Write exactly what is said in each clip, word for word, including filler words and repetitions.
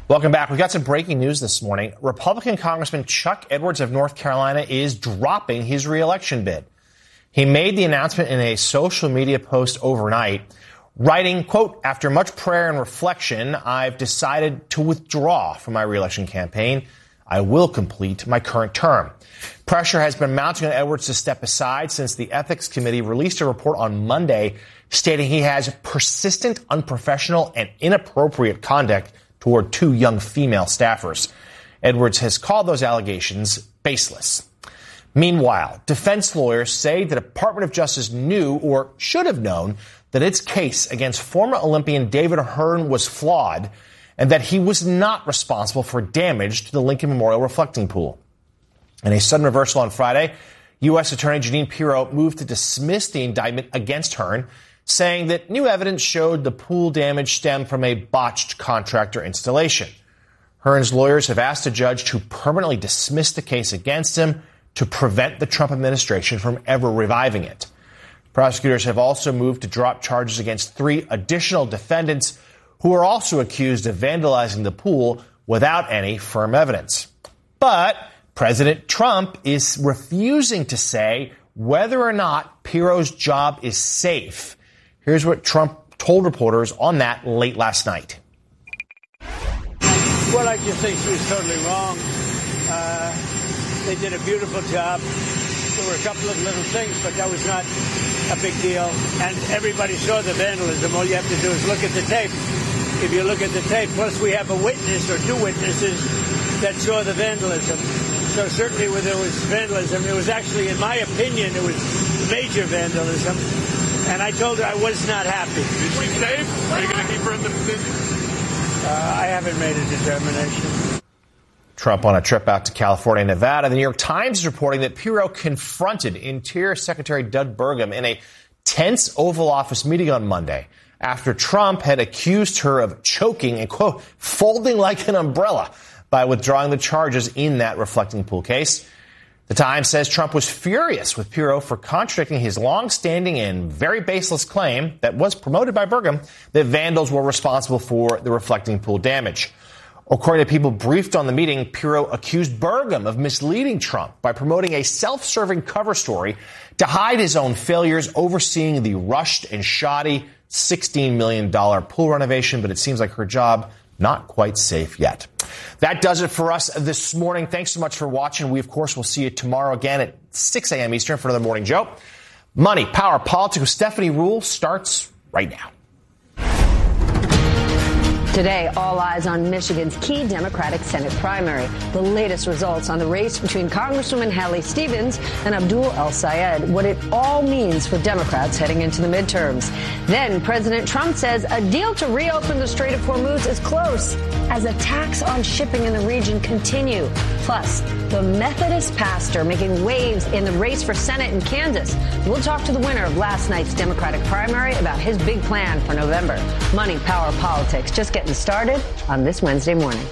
Welcome back. We've got some breaking news this morning. Republican Congressman Chuck Edwards of North Carolina is dropping his reelection bid. He made the announcement in a social media post overnight, writing, quote, "After much prayer and reflection, I've decided to withdraw from my reelection campaign. I will complete my current term." Pressure has been mounting on Edwards to step aside since the Ethics Committee released a report on Monday stating he has persistent, unprofessional, and inappropriate conduct toward two young female staffers. Edwards has called those allegations baseless. Meanwhile, defense lawyers say the Department of Justice knew or should have known that its case against former Olympian David Hearn was flawed and that he was not responsible for damage to the Lincoln Memorial reflecting pool. In a sudden reversal on Friday, U S. Attorney Jeanine Pirro moved to dismiss the indictment against Hearn, saying that new evidence showed the pool damage stemmed from a botched contractor installation. Hearn's lawyers have asked a judge to permanently dismiss the case against him to prevent the Trump administration from ever reviving it. Prosecutors have also moved to drop charges against three additional defendants who are also accused of vandalizing the pool without any firm evidence. But President Trump is refusing to say whether or not Pirro's job is safe. Here's what Trump told reporters on that late last night. Well, I just think she was totally wrong. Uh, they did a beautiful job. There were a couple of little things, but that was not a big deal. And everybody saw the vandalism. All you have to do is look at the tape. If you look at the tape, plus we have a witness or two witnesses that saw the vandalism. So certainly when there was vandalism, it was actually, in my opinion, it was major vandalism. And I told her I was not happy. Is she safe? Are you going to keep her in the position? Uh, I haven't made a determination. Trump on a trip out to California and Nevada. The New York Times is reporting that Pirro confronted Interior Secretary Doug Burgum in a tense Oval Office meeting on Monday after Trump had accused her of choking and, quote, folding like an umbrella by withdrawing the charges in that reflecting pool case. The Times says Trump was furious with Pirro for contradicting his long-standing and very baseless claim that was promoted by Burgum that vandals were responsible for the reflecting pool damage. According to people briefed on the meeting, Pirro accused Burgum of misleading Trump by promoting a self-serving cover story to hide his own failures overseeing the rushed and shoddy sixteen million dollars pool renovation, but it seems like her job not quite safe yet. That does it for us this morning. Thanks so much for watching. We, of course, will see you tomorrow again at six a.m. Eastern for another Morning Joe. Money, Power, Politics with Stephanie Ruhle starts right now. Today, all eyes on Michigan's key Democratic Senate primary. The latest results on the race between Congresswoman Hallie Stevens and Abdul El-Sayed, what it all means for Democrats heading into the midterms. Then President Trump says a deal to reopen the Strait of Hormuz is close as attacks on shipping in the region continue. Plus, the Methodist pastor making waves in the race for Senate in Kansas. We'll talk to the winner of last night's Democratic primary about his big plan for November. Money, Power, Politics. Just get started on this Wednesday morning.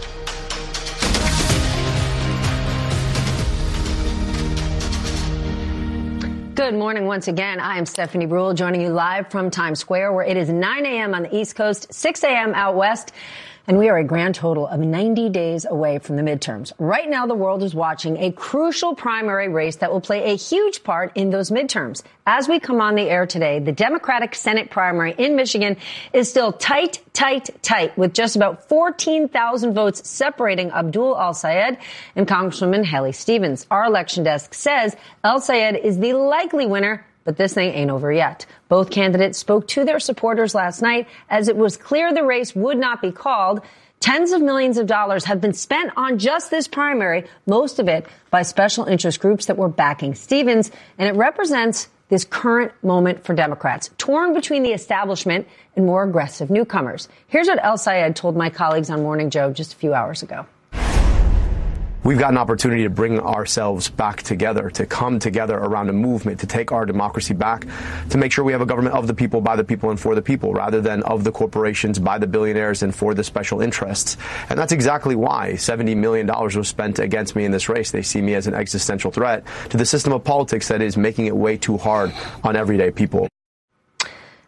Good morning once again. I am Stephanie Ruhle, joining you live from Times Square, where it is nine a.m. on the East Coast, six a.m. out west. And we are a grand total of ninety days away from the midterms. Right now, the world is watching a crucial primary race that will play a huge part in those midterms. As we come on the air today, the Democratic Senate primary in Michigan is still tight, tight, tight, with just about fourteen thousand votes separating Abdul El-Sayed and Congresswoman Hallie Stevens. Our election desk says El-Sayed is the likely winner, but this thing ain't over yet. Both candidates spoke to their supporters last night as it was clear the race would not be called. Tens of millions of dollars have been spent on just this primary, most of it by special interest groups that were backing Stevens, and it represents this current moment for Democrats, torn between the establishment and more aggressive newcomers. Here's what El-Sayed told my colleagues on Morning Joe just a few hours ago. We've got an opportunity to bring ourselves back together, to come together around a movement, to take our democracy back, to make sure we have a government of the people, by the people, and for the people, rather than of the corporations, by the billionaires, and for the special interests. And that's exactly why seventy million dollars was spent against me in this race. They see me as an existential threat to the system of politics that is making it way too hard on everyday people.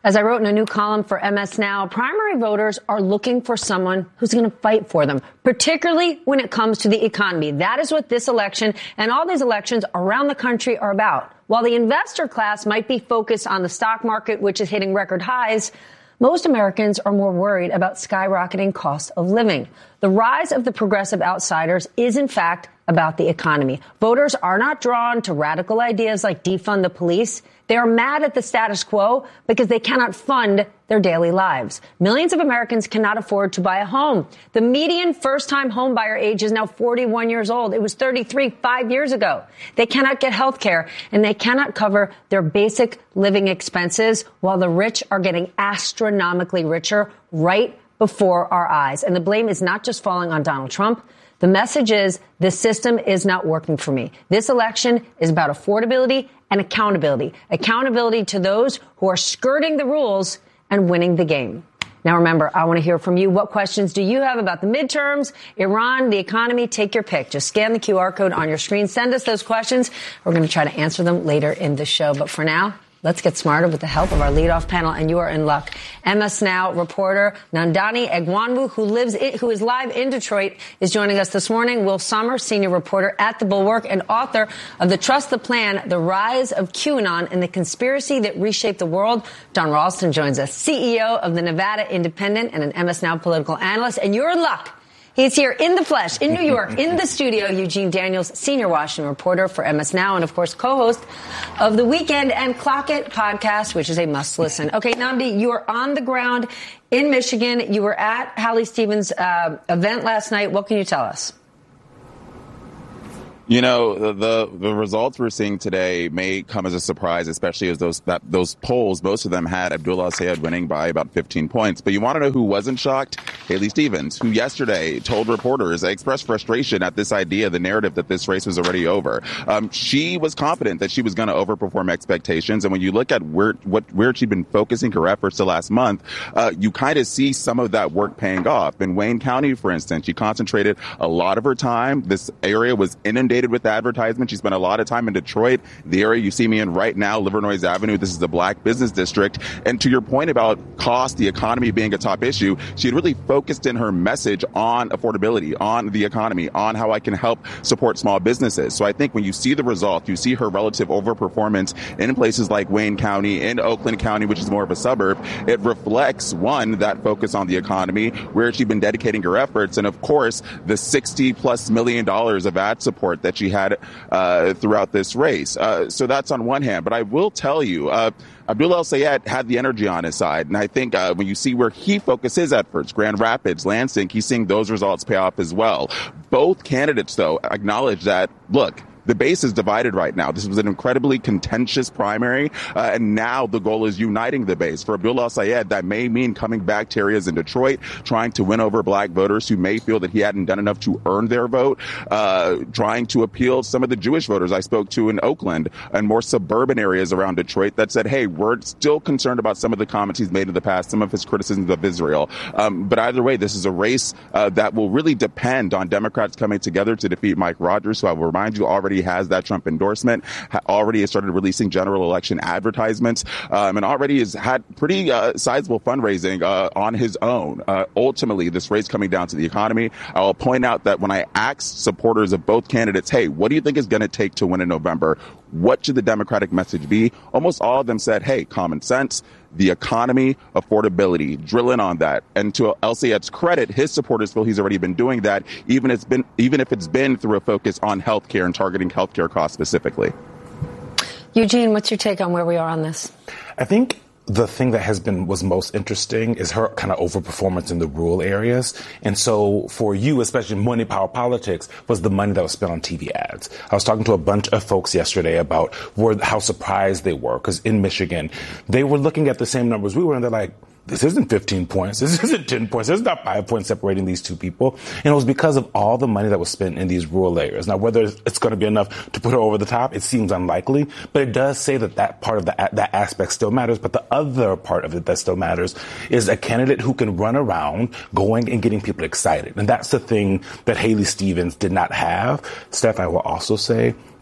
As I wrote in a new column for M S Now, primary voters are looking for someone who's going to fight for them, particularly when it comes to the economy. That is what this election and all these elections around the country are about. While the investor class might be focused on the stock market, which is hitting record highs, most Americans are more worried about skyrocketing cost of living. The rise of the progressive outsiders is, in fact, about the economy. Voters are not drawn to radical ideas like defund the police. They are mad at the status quo because they cannot fund their daily lives. Millions of Americans cannot afford to buy a home. The median first-time home buyer age is now forty-one years old. It was thirty-three five years ago. They cannot get health care, and they cannot cover their basic living expenses, while the rich are getting astronomically richer right before our eyes. And the blame is not just falling on Donald Trump. The message is the system is not working for me. This election is about affordability and accountability. Accountability to those who are skirting the rules and winning the game. Now, remember, I want to hear from you. What questions do you have about the midterms, Iran, the economy? Take your pick. Just scan the Q R code on your screen. Send us those questions. We're going to try to answer them later in the show. But for now, let's get smarter with the help of our leadoff panel, and you are in luck. M S Now reporter Nandani Egwanwu, who lives in, who is live in Detroit, is joining us this morning. Will Sommer, senior reporter at The Bulwark and author of the Trust the Plan, The Rise of QAnon and the Conspiracy That Reshaped the World. Don Ralston joins us, C E O of the Nevada Independent and an M S Now political analyst. And you're in luck. He's here in the flesh, in New York, in the studio. Eugene Daniels, senior Washington reporter for M S Now, and of course, co-host of the Weekend and Clock It podcast, which is a must listen. Okay, Namdi, you are on the ground in Michigan. You were at Hallie Stevens' uh, event last night. What can you tell us? You know, the the results we're seeing today may come as a surprise, especially as those that those polls, most of them had Abdullah Sayed winning by about fifteen points. But you want to know who wasn't shocked? Hallie Stevens, who yesterday told reporters, expressed frustration at this idea, the narrative that this race was already over. Um, she was confident that she was going to overperform expectations. And when you look at where what where she'd been focusing her efforts the last month, uh, you kind of see some of that work paying off. In Wayne County, for instance, she concentrated a lot of her time. This area was inundated with advertisement. She spent a lot of time in Detroit, the area you see me in right now, Livernois Avenue. This is the black business district. And to your point about cost, the economy being a top issue, she had really focused in her message on affordability, on the economy, on how I can help support small businesses. So I think when you see the result, you see her relative overperformance in places like Wayne County, in Oakland County, which is more of a suburb, it reflects, one, that focus on the economy, where she'd been dedicating her efforts, and of course, the sixty plus million dollars of ad support that she had uh, throughout this race. Uh, so that's on one hand. But I will tell you, uh, Abdullah Sayed had the energy on his side. And I think uh, when you see where he focused his efforts, Grand Rapids, Lansing, he's seeing those results pay off as well. Both candidates, though, acknowledge that, look, the base is divided right now. This was an incredibly contentious primary, uh, and now the goal is uniting the base. For Abdullah Sayed, that may mean coming back to areas in Detroit, trying to win over black voters who may feel that he hadn't done enough to earn their vote, uh, trying to appeal some of the Jewish voters I spoke to in Oakland and more suburban areas around Detroit that said, hey, we're still concerned about some of the comments he's made in the past, some of his criticisms of Israel. Um, but either way, this is a race uh, that will really depend on Democrats coming together to defeat Mike Rogers, who I will remind you already has that Trump endorsement, already has started releasing general election advertisements, um, and already has had pretty uh, sizable fundraising uh, on his own. Uh, ultimately, this race coming down to the economy. I will point out that when I asked supporters of both candidates, hey, what do you think is going to take to win in November? What should the Democratic message be? Almost all of them said, hey, common sense, the economy, affordability, drill in on that. And to El Sayed's credit, his supporters feel he's already been doing that, even it's been even if it's been through a focus on healthcare and targeting healthcare costs specifically. Eugene, what's your take on where we are on this? I think the thing that has been was most interesting is her kind of overperformance in the rural areas. And so for you, especially money, power, politics, was the money that was spent on T V ads. I was talking to a bunch of folks yesterday about where, how surprised they were, because in Michigan, they were looking at the same numbers we were, and they're like, this isn't fifteen points. This isn't ten points. There's not five points separating these two people. And it was because of all the money that was spent in these rural areas. Now, whether it's going to be enough to put her over the top, it seems unlikely. But it does say that that part of the, that aspect still matters. But the other part of it that still matters is a candidate who can run around going and getting people excited. And that's the thing that Hallie Stevens did not have. Steph, I will also say,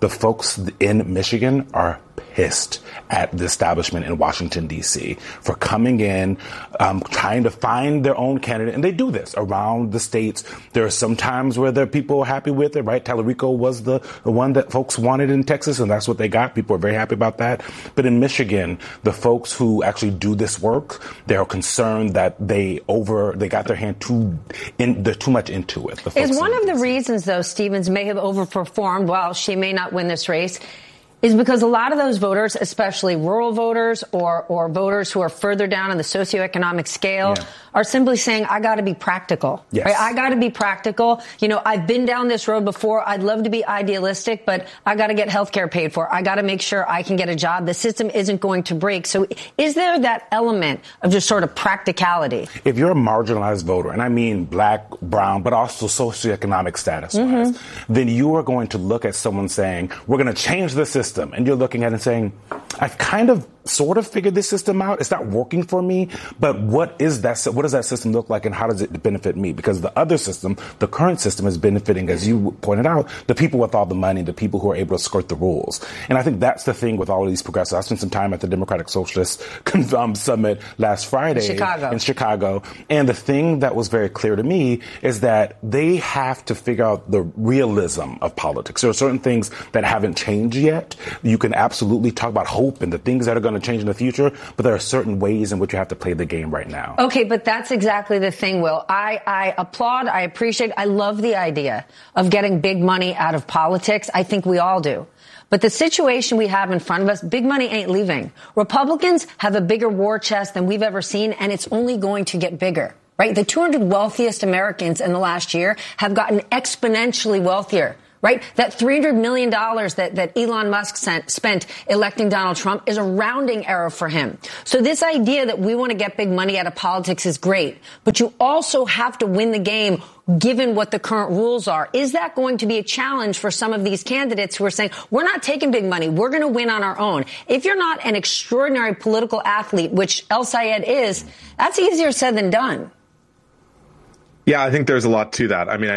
the folks in Michigan are pissed at the establishment in Washington, D C for coming in, um, trying to find their own candidate. And they do this around the states. There are some times where the people are happy with it, right? Tallarico was the, the one that folks wanted in Texas, and that's what they got. People are very happy about that. But in Michigan, the folks who actually do this work, they're concerned that they over, they got their hand too, in, they're too much into it. Is one of the reasons, though, Stevens may have overperformed while she may not win this race, is because a lot of those voters, especially rural voters or, or voters who are further down on the socioeconomic scale, yeah. are simply saying, I got to be practical. Yes. Right? I got to be practical. You know, I've been down this road before. I'd love to be idealistic, but I got to get health care paid for. I got to make sure I can get a job. The system isn't going to break. So is there that element of just sort of practicality? If you're a marginalized voter, and I mean black, brown, but also socioeconomic status-wise, mm-hmm. then you are going to look at someone saying, we're going to change the system. And you're looking at it and saying, I've kind of sort of figured this system out. It's not working for me. But what is that? What does that system look like, and how does it benefit me? Because the other system, the current system, is benefiting, as you pointed out, the people with all the money, the people who are able to skirt the rules. And I think that's the thing with all of these progressives. I spent some time at the Democratic Socialist um, Summit last Friday Chicago. in Chicago. And the thing that was very clear to me is that they have to figure out the realism of politics. There are certain things that haven't changed yet. You can absolutely talk about hope and the things that are going to change in the future, but there are certain ways in which you have to play the game right now. Okay, but that's exactly the thing, Will. I, I applaud, I appreciate, I love the idea of getting big money out of politics. I think we all do. But the situation we have in front of us, big money ain't leaving. Republicans have a bigger war chest than we've ever seen, and it's only going to get bigger. Right? The two hundred wealthiest Americans in the last year have gotten exponentially wealthier. Right? That three hundred million dollars that, that Elon Musk sent, spent electing Donald Trump is a rounding error for him. So this idea that we want to get big money out of politics is great, but you also have to win the game given what the current rules are. Is that going to be a challenge for some of these candidates who are saying, we're not taking big money, we're going to win on our own? If you're not an extraordinary political athlete, which El Sayed is, that's easier said than done. Yeah, I think there's a lot to that. I mean,